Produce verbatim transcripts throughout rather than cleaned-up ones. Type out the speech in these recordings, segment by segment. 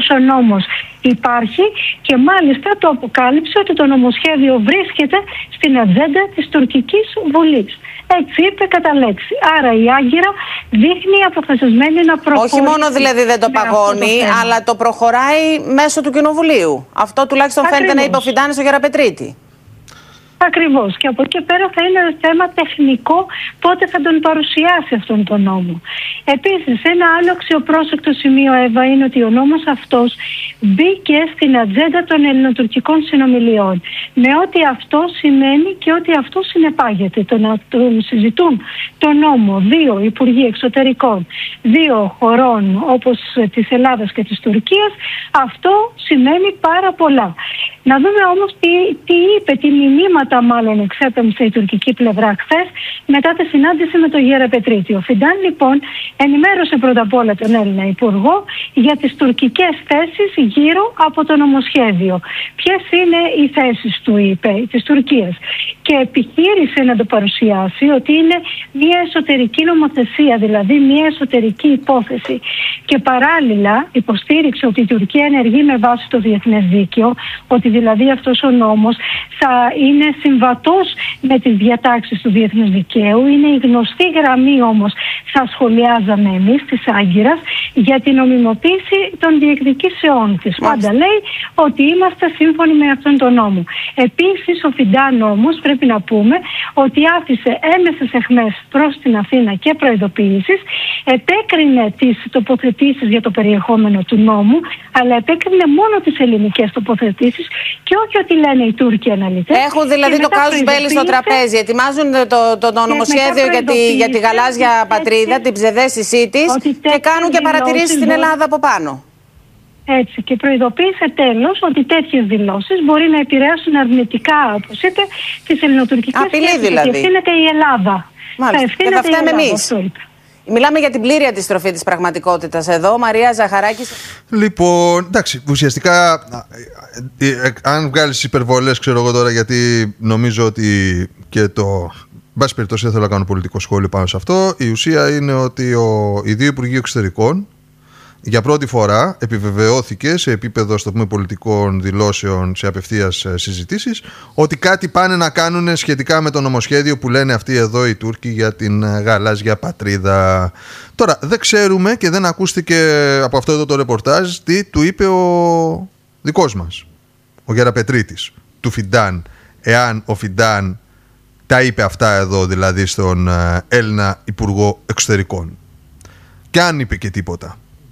αυτός ο νόμος υπάρχει και μάλιστα το αποκάλυψε ότι το νομοσχέδιο βρίσκεται στην ατζέντα της τουρκικής βουλής. Έτσι είπε κατά λέξη. Άρα η Άγκυρα δείχνει αποφασισμένη να προχωρήσει. Όχι μόνο δηλαδή δεν το παγώνει, το αλλά το προχωράει μέσω του Κοινοβουλίου. Αυτό τουλάχιστον Ακριβώς. φαίνεται να είπε ο Φιντάν στο Γεραπετρίτη. Ακριβώς. Και από εκεί πέρα θα είναι θέμα τεχνικό πότε θα τον παρουσιάσει αυτόν τον νόμο. Επίσης, ένα άλλο αξιοπρόσεκτο σημείο, Εύα, είναι ότι ο νόμος αυτός μπήκε στην ατζέντα των ελληνοτουρκικών συνομιλιών. Με ό,τι αυτό σημαίνει και ό,τι αυτό συνεπάγεται. Το να τον συζητούν τον νόμο δύο υπουργοί εξωτερικών, δύο χωρών όπως της Ελλάδας και της Τουρκίας, αυτό σημαίνει πάρα πολλά. Να δούμε όμως τι, τι είπε, τι μηνύματα μάλλον εξέπεμψε η τουρκική πλευρά χθες μετά τη συνάντηση με τον Γεραπετρίτη. Ο Φιντάν λοιπόν ενημέρωσε πρώτα απ' όλα τον Έλληνα Υπουργό για τις τουρκικές θέσεις γύρω από το νομοσχέδιο. Ποιες είναι οι θέσεις του, είπε, της Τουρκίας. Και επιχείρησε να το παρουσιάσει ότι είναι μια εσωτερική νομοθεσία, δηλαδή μια εσωτερική υπόθεση. Και παράλληλα υποστήριξε ότι η Τουρκία ενεργεί με βάση το διεθνές δίκαιο, ότι δηλαδή αυτός ο νόμος θα είναι συμβατός με τις διατάξεις του διεθνούς δικαίου. Είναι η γνωστή γραμμή όμως, θα σχολιάζαμε εμείς, της Άγκυρας, για την νομιμοποίηση των διεκδικήσεών της. Πάντα λέει ότι είμαστε σύμφωνοι με αυτόν τον νόμο. Επίσης, ο Φιντάν όμως πρέπει να πούμε ότι άφησε έμεσες αιχμές προς την Αθήνα και προειδοποιήσεις, επέκρινε τις τοποθετήσεις για το περιεχόμενο του νόμου, αλλά επέκρινε μόνο τις ελληνικές τοποθετήσεις και όχι ότι λένε οι Τούρκοι αναλυτές. Έχουν δηλαδή το κάζους μπέλι στο τραπέζι, ετοιμάζουν το, το, το νομοσχέδιο για τη, για τη γαλάζια πατρίδα, την ψευδαίσθησή της και κάνουν και παρατηρήσεις στην Ελλάδα από πάνω. Έτσι, και προειδοποίησε τέλος ότι τέτοιες δηλώσεις μπορεί να επηρεάσουν αρνητικά, όπως είπε, τις ελληνοτουρκικές σχέσεις. Απειλή δηλαδή. Και ευθύνεται η Ελλάδα. Μάλιστα. Θα ευθύνεται και θα φταίμε εμείς. Μιλάμε για την πλήρη αντιστροφή της πραγματικότητας εδώ. Μαρία Ζαχαράκη. Λοιπόν, εντάξει, ουσιαστικά, αν βγάλεις υπερβολές, ξέρω εγώ τώρα, γιατί νομίζω ότι και το. Εν πάση περιπτώσει, δεν θέλω να κάνω πολιτικό σχόλιο πάνω σε αυτό. Η ουσία είναι ότι ο, οι δύο Υπουργοί Εξωτερικών για πρώτη φορά επιβεβαιώθηκε σε επίπεδο, στο πούμε, πολιτικών δηλώσεων, σε απευθείας συζητήσεις, ότι κάτι πάνε να κάνουν σχετικά με το νομοσχέδιο που λένε αυτοί εδώ οι Τούρκοι για την γαλάζια πατρίδα. Τώρα, δεν ξέρουμε και δεν ακούστηκε από αυτό εδώ το ρεπορτάζ τι του είπε ο δικός μας, ο Γεραπετρίτης, του Φιντάν, εάν ο Φιντάν τα είπε αυτά εδώ, δηλαδή στον Έλληνα Υπουργό Εξωτερικών. Και αν είπε και τίποτα.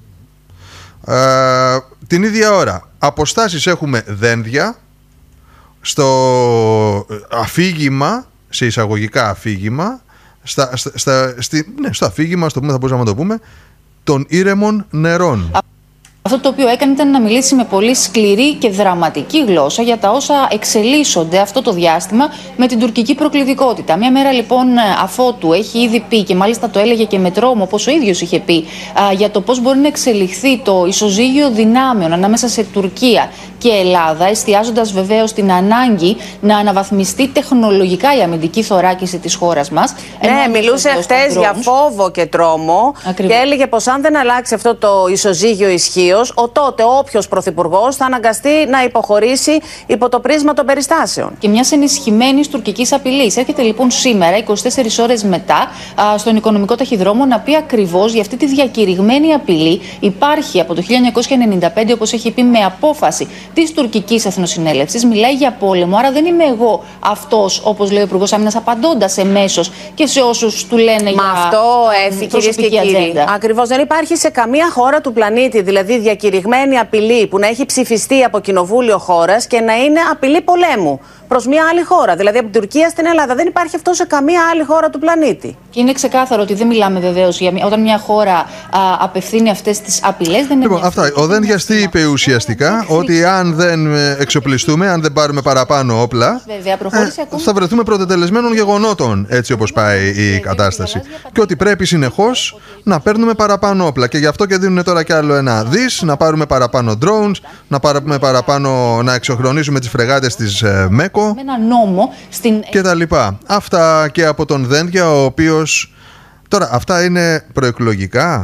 Uh, την ίδια ώρα αποστάσεις έχουμε δένδια στο αφήγημα, σε εισαγωγικά αφήγημα στα, στα, στα, στη, ναι, στο αφήγημα, στο πούμε, θα μπορούσαμε να το πούμε, των ήρεμων νερών. Αυτό το οποίο έκανε ήταν να μιλήσει με πολύ σκληρή και δραματική γλώσσα για τα όσα εξελίσσονται αυτό το διάστημα με την τουρκική προκλητικότητα. Μια μέρα λοιπόν αφότου έχει ήδη πει, και μάλιστα το έλεγε και με τρόμο, όπως ο ίδιος είχε πει, α, για το πώς μπορεί να εξελιχθεί το ισοζύγιο δυνάμεων ανάμεσα σε Τουρκία και Ελλάδα, εστιάζοντας βεβαίως την ανάγκη να αναβαθμιστεί τεχνολογικά η αμυντική θωράκιση της χώρας μας. Ναι, μιλούσε χτες για φόβο και τρόμο. Ακριβώς. Και έλεγε πως αν δεν αλλάξει αυτό το ισοζύγιο ισχύω, ο τότε όποιος πρωθυπουργός θα αναγκαστεί να υποχωρήσει υπό το πρίσμα των περιστάσεων. Και μιας ενισχυμένης τουρκικής απειλής. Έρχεται λοιπόν σήμερα, είκοσι τέσσερις ώρες μετά, α, στον οικονομικό ταχυδρόμο να πει ακριβώς για αυτή τη διακηρυγμένη απειλή. Υπάρχει από το χίλια εννιακόσια ενενήντα πέντε, όπως έχει πει, με απόφαση της τουρκικής εθνοσυνέλευσης. Μιλάει για πόλεμο. Άρα δεν είμαι εγώ αυτός, όπως λέει ο Υπουργός Άμυνας, απαντώντας εμέσως και σε όσους του λένε. Μα για αυτό έφυγε, κυρίες και κύριοι. Ακριβώς, δεν υπάρχει σε καμία χώρα του πλανήτη, δηλαδή διακηρυγμένη απειλή που να έχει ψηφιστεί από κοινοβούλιο χώρας και να είναι απειλή πολέμου προς μια άλλη χώρα. Δηλαδή από την Τουρκία στην Ελλάδα. Δεν υπάρχει αυτό σε καμία άλλη χώρα του πλανήτη. Και είναι ξεκάθαρο ότι δεν μιλάμε βεβαίως για όταν μια χώρα α, απευθύνει αυτές τις απειλές. Δεν λοιπόν, είναι αυτά. Ο Δένδιας τι είπε ουσιαστικά, ότι αν δεν εξοπλιστούμε, αν δεν πάρουμε παραπάνω όπλα, βέβαια, ε, θα βρεθούμε πρωτετελεσμένων γεγονότων, έτσι όπως πάει η κατάσταση. Και ότι πρέπει συνεχώς να παίρνουμε παραπάνω όπλα. Και γι' αυτό και δίνουν τώρα κι άλλο ένα δις, να πάρουμε παραπάνω drones, να πάρουμε παραπάνω, να εξοχρονίσουμε τις φρεγάτες της ε, ΜΕΚ. Με ένα νόμο στην... και τα λοιπά. Αυτά και από τον Δένδια, ο οποίος. Τώρα, αυτά είναι προεκλογικά.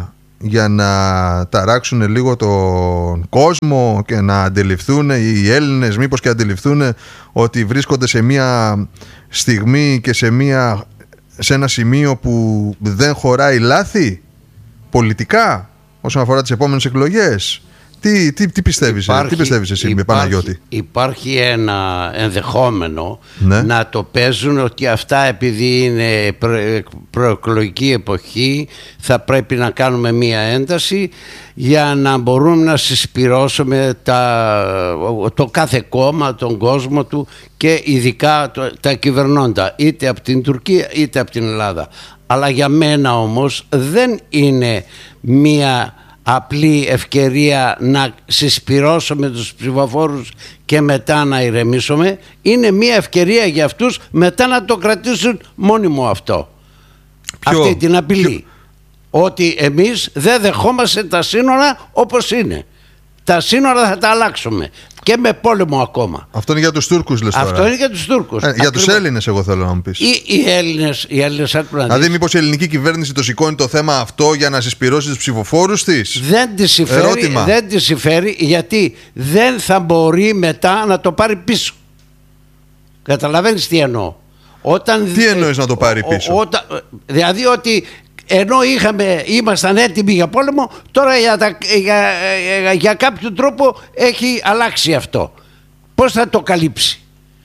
για να ταράξουν λίγο τον κόσμο και να αντιληφθούν οι Έλληνες, μήπως και αντιληφθούν ότι βρίσκονται σε μια στιγμή και σε, μια, σε ένα σημείο που δεν χωράει λάθη πολιτικά όσον αφορά τις επόμενες εκλογές. Τι, τι, τι, πιστεύεις, υπάρχει, τι πιστεύεις εσύ, υπάρχει, Παναγιώτη? Υπάρχει ένα ενδεχόμενο, ναι, να το παίζουν ότι αυτά, επειδή είναι προ, προεκλογική εποχή, θα πρέπει να κάνουμε μία ένταση για να μπορούμε να συσπυρώσουμε τα, το κάθε κόμμα, τον κόσμο του και ειδικά το, τα κυβερνώντα, είτε από την Τουρκία είτε από την Ελλάδα. Αλλά για μένα όμως δεν είναι μία απλή ευκαιρία να συσπυρώσουμε τους ψηφοφόρους και μετά να ηρεμήσουμε. Είναι μια ευκαιρία για αυτούς μετά να το κρατήσουν μόνιμο αυτό. Ποιο? Αυτή την απειλή. Ποιο? Ότι εμείς δεν δεχόμαστε τα σύνορα όπως είναι. Τα σύνορα θα τα αλλάξουμε. Και με πόλεμο ακόμα. Αυτό είναι για τους Τούρκους, λες τώρα? Αυτό είναι για τους Τούρκους. Ε, για τους Έλληνες, εγώ θέλω να μου πεις. Οι, οι Έλληνες, οι Έλληνες άκουραν. Δηλαδή, μήπως η ελληνική κυβέρνηση το σηκώνει το θέμα αυτό για να συσπυρώσει τους ψηφοφόρους της? Δεν τη συμφέρει, δεν τη συμφέρει, γιατί δεν θα μπορεί μετά να το πάρει πίσω. Καταλαβαίνεις τι εννοώ? Όταν, τι εννοείς να το πάρει πίσω? Ό, όταν, δηλαδή ότι ενώ είχαμε, ήμασταν έτοιμοι για πόλεμο, τώρα για, τα, για, για, για κάποιο τρόπο έχει αλλάξει αυτό. Πώς θα το καλύψει?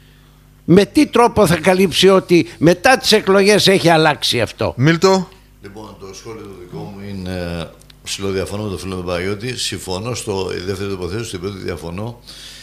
Με τι τρόπο θα καλύψει ότι μετά τις εκλογές έχει αλλάξει αυτό? Μίλτο. Λοιπόν, το σχόλιο το δικό μου είναι ψηλοδιαφωνώ με τον φίλο του Παναγιώτη. Συμφωνώ στο δεύτερο τοποθέτηση, στην πρώτη διαφωνώ.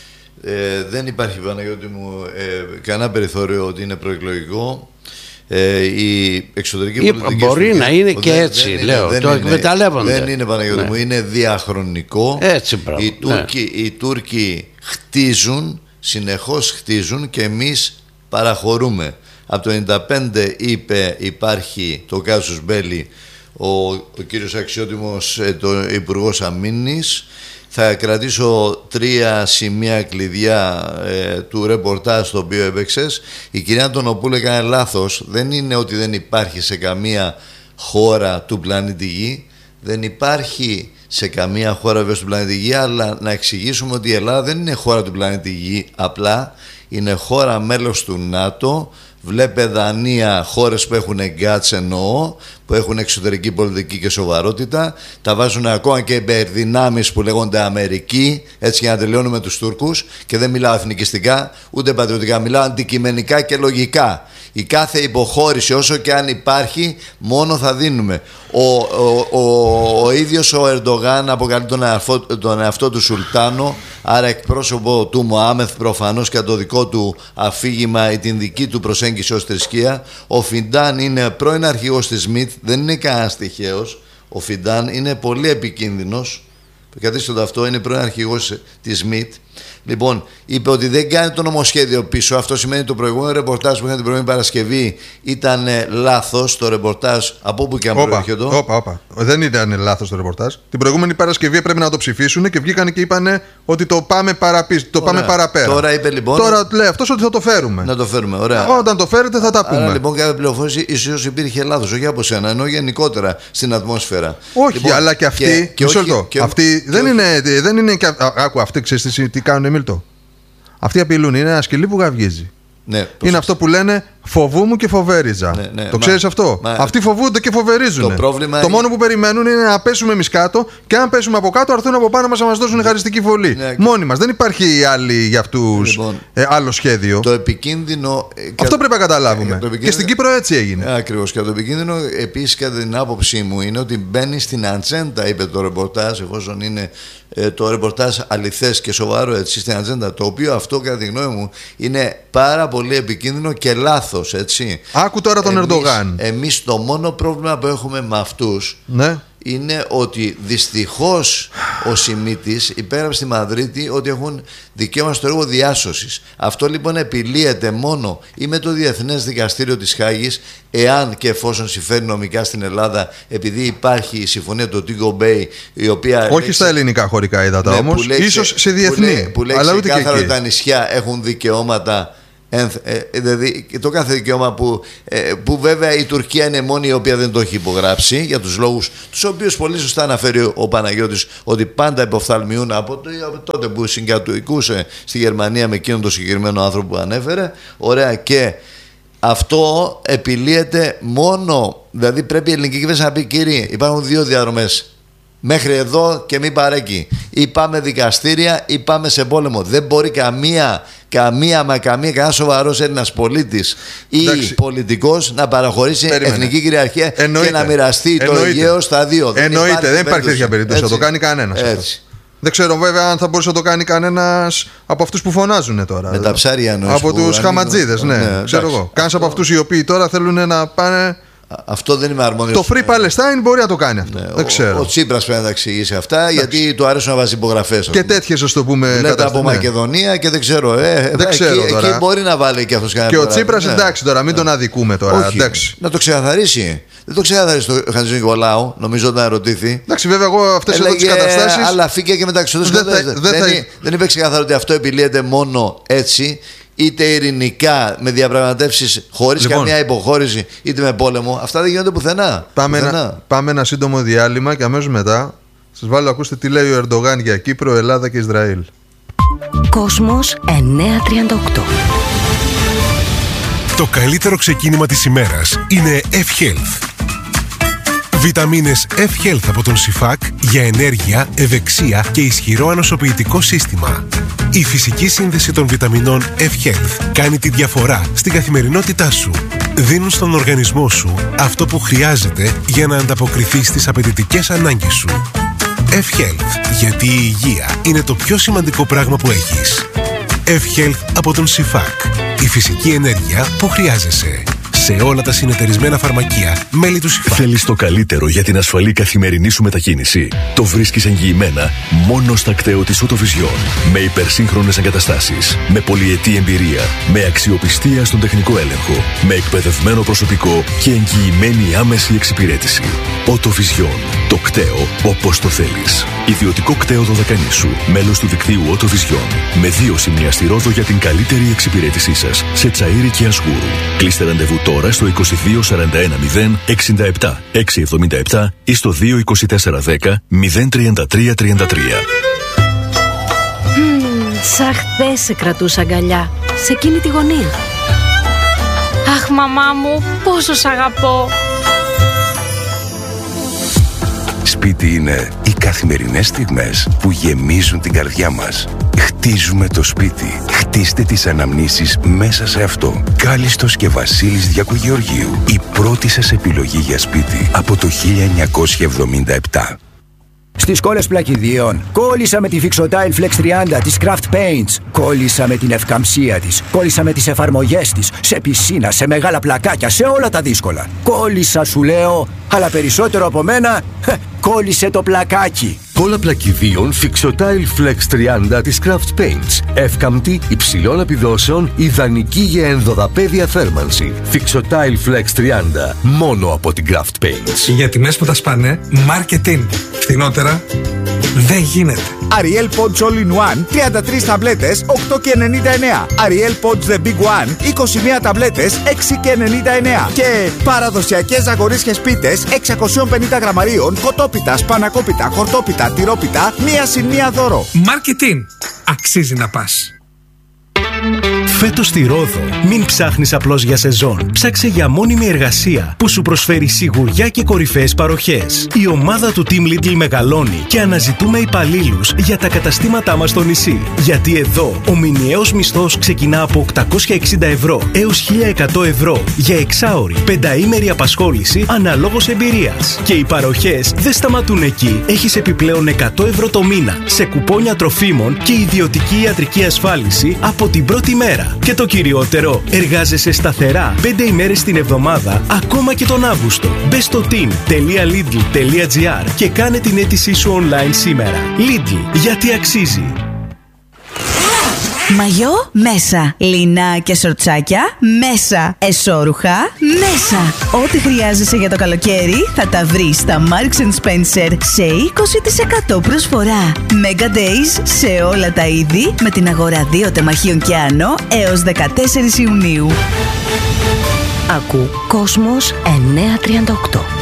Ε, δεν υπάρχει, Παναγιώτη μου, ε, κανένα περιθώριο ότι είναι προεκλογικό. Ε, η εξωτερική Ή, πολιτική μπορεί στο... να είναι και δεν, έτσι, δεν λέω. Είναι, το δεν εκμεταλλεύονται. Είναι, δεν είναι, Παναγιώτη ναι. μου, είναι διαχρονικό. Έτσι, πράγμα, οι, Τούρκοι, ναι. οι Τούρκοι χτίζουν, συνεχώς χτίζουν και εμείς παραχωρούμε. Από το ενενήντα πέντε είπε υπάρχει το κάσους Μπέλη, ο, ο κύριος αξιότιμος ε, το Υπουργός Αμήνης. Θα κρατήσω τρία σημεία κλειδιά ε, του ρεπορτάζ το οποίο έπαιξες. Η κυρία Αντωνοπούλου έκανε λάθος. Δεν είναι ότι δεν υπάρχει σε καμία χώρα του πλανήτη Γη. Δεν υπάρχει σε καμία χώρα βέβαια του πλανήτη Γη, αλλά να εξηγήσουμε ότι η Ελλάδα δεν είναι χώρα του πλανήτη Γη απλά. Είναι χώρα μέλος του ΝΑΤΟ. Βλέπε Δανία, χώρες που έχουν γκάτς εννοώ, που έχουν εξωτερική πολιτική και σοβαρότητα, τα βάζουν ακόμα και υπερδυνάμεις που λέγονται Αμερική, έτσι για να τελειώνουμε τους Τούρκους, και δεν μιλάω εθνικιστικά ούτε πατριωτικά, μιλάω αντικειμενικά και λογικά. Η κάθε υποχώρηση, όσο και αν υπάρχει, μόνο θα δίνουμε. Ο, ο, ο, ο ίδιος ο Ερντογάν αποκαλεί τον εαυτό, τον εαυτό του Σουλτάνο, άρα εκπρόσωπο του Μωάμεθ προφανώς και το δικό του αφήγημα ή την δική του προσέγγιση ως θρησκεία. Ο Φιντάν είναι πρώην αρχηγός της ΜΙΤ, δεν είναι κανένας τυχαίος. Ο Φιντάν είναι πολύ επικίνδυνος. Καθίστε το αυτό, είναι πρώην αρχηγός της ΜΙΤ. Λοιπόν, είπε ότι δεν κάνει το νομοσχέδιο πίσω. Αυτό σημαίνει ότι το προηγούμενο ρεπορτάζ που είχαν την προηγούμενη Παρασκευή ήταν λάθος. Το ρεπορτάζ από όπου και αν προέρχεται. Όπα, όπα. Δεν ήταν λάθος το ρεπορτάζ. Την προηγούμενη Παρασκευή πρέπει να το ψηφίσουν και βγήκαν και είπαν ότι το πάμε παραπίσω, το πάμε παραπέρα. Τώρα είπε λοιπόν. Τώρα λέει αυτός ότι θα το φέρουμε. Να το φέρουμε, ωραία. Όταν το φέρετε θα τα πούμε. Άρα λοιπόν κάθε πληροφόρηση ίσως υπήρχε λάθος, όχι από σένα, ενώ γενικότερα στην ατμόσφαιρα. Όχι, λοιπόν, αλλά και αυτή. Και, και, όχι, και, αυτή και, δεν, και είναι, δεν είναι. Άκου, αυτή ξέρεις τι κάνουν, Μίλτο. Αυτοί απειλούν, είναι ένα σκυλί που γαυγίζει. Ναι, είναι αυτό που λένε φοβούμουν και φοβέριζα. Ναι, ναι, το ξέρεις αυτό? Μα, Αυτοί φοβούνται και φοβερίζουν. Το, πρόβλημα το είναι... μόνο που περιμένουν είναι να πέσουμε εμείς κάτω, και αν πέσουμε από κάτω, έρθουν από πάνω μας να μας δώσουν χαριστική βολή. Ναι, μόνοι μας. Δεν υπάρχει άλλη για αυτούς λοιπόν, ε, άλλο σχέδιο. Το επικίνδυνο. Αυτό πρέπει να καταλάβουμε. Ε, και στην Κύπρο έτσι έγινε. Ε, Ακριβώς. Και το επικίνδυνο επίσης, κατά την άποψή μου, είναι ότι μπαίνει στην ατζέντα, είπε το ρεπορτάζ, εφόσον είναι ε, το ρεπορτάζ αληθές και σοβαρό, έτσι, στην ατζέντα. Το οποίο αυτό, κατά τη γνώμη μου, είναι πάρα πολύ επικίνδυνο και λάθος. Έτσι. Άκου τώρα τον εμείς, Ερντογάν. Εμείς το μόνο πρόβλημα που έχουμε με αυτούς, ναι, είναι ότι δυστυχώς ο Σιμίτης υπέγραψε στη Μαδρίτη ότι έχουν δικαίωμα στο έργο διάσωσης. Αυτό λοιπόν επιλύεται μόνο ή με το Διεθνές Δικαστήριο της Χάγης, εάν και εφόσον συμφέρει νομικά στην Ελλάδα, επειδή υπάρχει η συμφωνία του Τίγκο Μπέι, η οποία. Όχι λέξει, στα ελληνικά χωρικά ύδατα, ναι, όμως, ίσως σε διεθνή. Που λέει ξεκάθαρα ότι τα νησιά έχουν δικαιώματα Ε, δηλαδή το κάθε δικαίωμα που, ε, που βέβαια η Τουρκία είναι μόνη η οποία δεν το έχει υπογράψει για τους λόγους τους οποίους πολύ σωστά αναφέρει ο Παναγιώτης, ότι πάντα υποφθαλμιούν από, το, από τότε που συγκατοικούσε στη Γερμανία με εκείνον τον συγκεκριμένο άνθρωπο που ανέφερε. Ωραία, και αυτό επιλύεται μόνο, δηλαδή πρέπει η ελληνική κυβέρνηση να πει: κύριοι, υπάρχουν δύο διαδρομές. Μέχρι εδώ και μην παρέκει. Ή πάμε δικαστήρια ή πάμε σε πόλεμο. Δεν μπορεί καμία, καμία μα καμία, κανένα σοβαρός Έλληνας πολίτης ή πολιτικός να παραχωρήσει Περίμενε. εθνική κυριαρχία Εννοείται. και να μοιραστεί Εννοείται. το Αιγαίο στα δύο. Εννοείται, δεν, δεν υπάρχει τέτοια περίπτωση. Θα το κάνει κανένας. Δεν ξέρω βέβαια αν θα μπορούσε να το κάνει κανένας από αυτούς που φωνάζουν τώρα. Με τα ψάρια εννοείς. Από τους χαματζίδες, ναι, ναι, ξέρω εγώ. Κανένας από αυτούς οι οποίοι τώρα θέλουν να πάνε. Αυτό δεν είμαι αρμόδιος. Το Free Palestine μπορεί να το κάνει αυτό. Ναι, δεν ξέρω. Ο, ο Τσίπρας πρέπει να τα εξηγήσει αυτά. Εντάξει. Γιατί του αρέσουν να βάζει υπογραφές. Και τέτοιες, α το πούμε. Λέτε από ναι. Μακεδονία και δεν ξέρω. Ε, δεν ξέρω εκεί, τώρα. Εκεί μπορεί να βάλει και αυτός κανένα. Και ο Τσίπρας, ναι. εντάξει τώρα, μην ναι. τον αδικούμε τώρα. Όχι, να το ξεκαθαρίσει. Δεν το ξεκαθαρίσει το Χατζη Νικολάου, νομίζω όταν ερωτήθη. Εντάξει, βέβαια, εγώ αυτές εδώ τις καταστάσεις. Αλλά φύγε και μεταξύ των δεν, δεν, δεν είπε ξεκαθαρό ότι αυτό επιλύεται μόνο έτσι. Είτε ειρηνικά με διαπραγματεύσεις χωρίς λοιπόν, καμία υποχώρηση, είτε με πόλεμο. Αυτά δεν γίνονται πουθενά. Πάμε, πουθενά. Ένα, πάμε ένα σύντομο διάλειμμα και αμέσως μετά σας βάλω, ακούστε τι λέει ο Ερντογάν για Κύπρο, Ελλάδα και Ισραήλ. Κόσμος εννιακόσια τριάντα οκτώ. Το καλύτερο ξεκίνημα της ημέρας είναι F-Health. Βιταμίνες F-Health από τον Σιφάκ για ενέργεια, ευεξία και ισχυρό ανοσοποιητικό σύστημα. Η φυσική σύνδεση των βιταμινών F-Health κάνει τη διαφορά στην καθημερινότητά σου. Δίνουν στον οργανισμό σου αυτό που χρειάζεται για να ανταποκριθεί στις απαιτητικές ανάγκες σου. F-Health, γιατί η υγεία είναι το πιο σημαντικό πράγμα που έχεις. F-Health από τον Σιφάκ. Η φυσική ενέργεια που χρειάζεσαι. Σε όλα τα συνεταιρισμένα φαρμακεία, μέλη του ΣΥΦΑ. Θέλεις το καλύτερο για την ασφαλή καθημερινή σου μετακίνηση? Το βρίσκεις εγγυημένα μόνο στα κτέο της Autovision. Με υπερσύγχρονες εγκαταστάσεις, με πολυετή εμπειρία, με αξιοπιστία στον τεχνικό έλεγχο, με εκπαιδευμένο προσωπικό και εγγυημένη άμεση εξυπηρέτηση. Autovision. Το κτέο όπως το θέλεις. Ιδιωτικό κτέο Δωδεκανήσου. Μέλος του δικτύου Autovision. Με δύο σημεία στη Ρόδο για την καλύτερη εξυπηρέτησή σας. Σε Τσαΐρι και Ασγούρου. Κλείστε ραντεβού τώρα στο είκοσι δύο σαράντα ένα μηδέν εξήντα επτά εξακόσια εβδομήντα επτά ή στο δύο είκοσι τέσσερα δέκα μηδέν τριάντα τρία τριάντα τρία. Mm, σαν χθες σε κρατούσα αγκαλιά, σε εκείνη τη γωνία. Αχ, μαμά μου, πόσο σ' αγαπώ. Σπίτι είναι οι καθημερινές στιγμές που γεμίζουν την καρδιά μας. Χτίζουμε το σπίτι. Χτίστε τις αναμνήσεις μέσα σε αυτό. Κάλιστος και Βασίλης Διακογεωργίου. Η πρώτη σας επιλογή για σπίτι από το χίλια εννιακόσια εβδομήντα επτά. Στις κόλλες πλακιδίων, κόλλησα με τη Fixotile Flex τριάντα της Craft Paints. Κόλλησα με την ευκαμψία της. Κόλλησα με τις εφαρμογές της. Σε πισίνα, σε μεγάλα πλακάκια, σε όλα τα δύσκολα. Κόλλησα σου λέω, αλλά περισσότερο από μένα, κόλλησε το πλακάκι. Κόλλα πλακιδίων Fixotile Flex τριάντα της Craft Paints. Εύκαμπτη, υψηλών επιδόσεων, ιδανική για ενδοδαπέδια θέρμανση. Fixotile Flex τριάντα, μόνο από την Craft Paints. Για τιμές που τα σπάνε, marketing. Φθηνότερα δεν γίνεται. Ariel Pods All in One, τριάντα τρεις ταμπλέτες, οκτώ και ενενήντα εννέα. Ariel Pods The Big One, είκοσι μία ταμπλέτες, έξι και ενενήντα εννέα. Και παραδοσιακές ζαγορίσιες πίτες, εξακόσια πενήντα γραμμαρίων, κοτόπιτα, σπανακόπιτα, χορτόπιτα, τυρόπιτα, μία συν μία δώρο. Marketing. Αξίζει να πας. Φέτος στη Ρόδο, μην ψάχνεις απλώς για σεζόν. Ψάξε για μόνιμη εργασία που σου προσφέρει σιγουριά και κορυφαίες παροχές. Η ομάδα του Team Lidl μεγαλώνει και αναζητούμε υπαλλήλους για τα καταστήματά μας στο νησί. Γιατί εδώ ο μηνιαίος μισθός ξεκινά από οκτακόσια εξήντα ευρώ έως χίλια εκατό ευρώ για εξάωρη, πενταήμερη απασχόληση αναλόγως εμπειρίας. Και οι παροχές δεν σταματούν εκεί. Έχεις επιπλέον εκατό ευρώ το μήνα σε κουπόνια τροφίμων και ιδιωτική ιατρική ασφάλιση από την πρώτη μέρα. Και το κυριότερο, εργάζεσαι σταθερά πέντε ημέρες την εβδομάδα, ακόμα και τον Αύγουστο. Μπες στο team τελεία lidl τελεία gr και κάνε την αίτησή σου online σήμερα. Lidl, γιατί αξίζει. Μαγιό μέσα. Λινά και σορτσάκια μέσα. Εσώρουχα μέσα. Ό,τι χρειάζεσαι για το καλοκαίρι θα τα βρεις στα Marks and Spencer σε είκοσι τοις εκατό προσφορά. Mega Days σε όλα τα είδη με την αγορά δύο τεμαχίων και άνω έως δεκατέσσερις Ιουνίου. Ακού Κόσμος εννιακόσια τριάντα οκτώ.